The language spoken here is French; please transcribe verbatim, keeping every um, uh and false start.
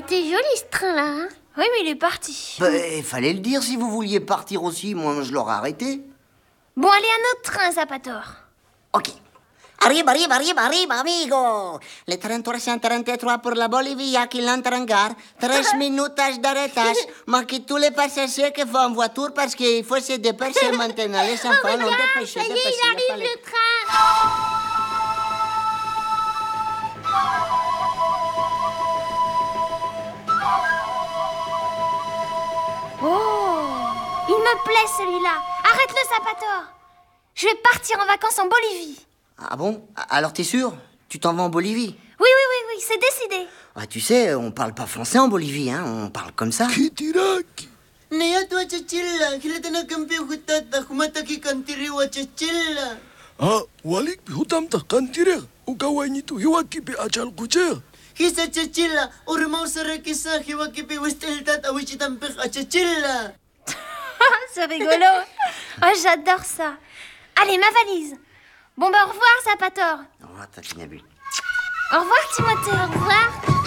était joli ce train-là, hein? Oui, mais il est parti. Bah, il fallait le dire si vous vouliez partir aussi. Moi, je l'aurais arrêté. Bon, allez, un autre train, Zapator. Ok. Arriba, arriba, arriba, arriba, amigo. Le trentotto trentatré pour la Bolivie, qui l'entre en gare. Tres minutos d'arrêtage. Manquez tous les passagers qui vont en voiture parce qu'il faut se dépêcher maintenant. Les enfants, Oh, on regarde, dépêche, ça y est, dépêche. il arrive le train. Oh, il me plaît celui-là. Arrête-le, Zapator. Je vais partir en vacances en Bolivie. Ah bon? Alors t'es sûr? Tu t'en vas en Bolivie? Oui, oui, oui, oui, c'est décidé. Ah, tu sais, on parle pas français en Bolivie, hein. On parle comme ça. Kitiraki. Nea tua cacilla, kilitana kampiu hutata, humataki kantiriwa cacilla. Ah, walik pi hutam ta kantire. Ukawai tu hiwaki pi achal kuche. Hisa cacilla, urmau sarakisa, hiwaki pi wisteltat awichitampik acacilla. C'est rigolo. Oh, j'adore ça. Allez, ma valise. Bon, ben, au revoir, Zapator. Oh, t'as qu'une abus. Au revoir, Timothée. Au revoir.